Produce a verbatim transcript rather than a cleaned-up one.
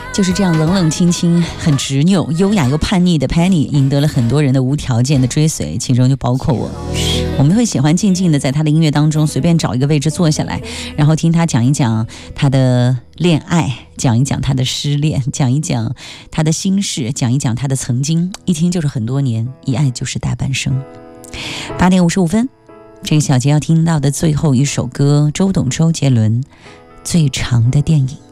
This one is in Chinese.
就是这样冷冷清清、很执拗、优雅又叛逆的 Penny 赢得了很多人的无条件的追随，其中就包括我。我们会喜欢静静的在他的音乐当中随便找一个位置坐下来，然后听他讲一讲他的恋爱，讲一讲他的失恋，讲一讲他的心事，讲一讲他的曾经，一听就是很多年，一爱就是大半生。八点五十五分，这个小节要听到的最后一首歌，周董周杰伦《最长的电影》。